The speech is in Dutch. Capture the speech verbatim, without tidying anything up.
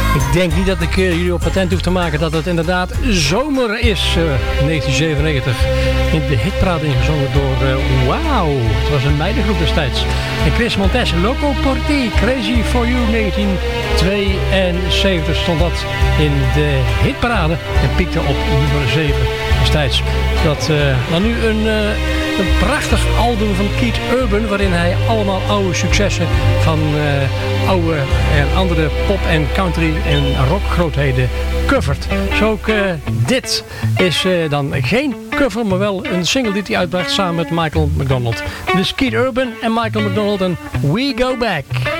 Ik denk niet dat ik uh, jullie op patent hoef te maken dat het inderdaad zomer is. Uh, negentien zevenennegentig. In de hitparade ingezongen door uh, Wauw. Het was een meidengroep destijds. En Chris Montes, Loco Porti, Crazy For You. negentien tweeënzeventig stond dat in de hitparade. En piekte op nummer zeven destijds. Dat uh, dan nu een... Uh, Een prachtig album van Keith Urban, waarin hij allemaal oude successen van uh, oude en andere pop- en country- en rockgrootheden covert. Zo ook uh, dit is uh, dan geen cover, maar wel een single die hij uitbracht samen met Michael McDonald. Dus Keith Urban en Michael McDonald en We Go Back.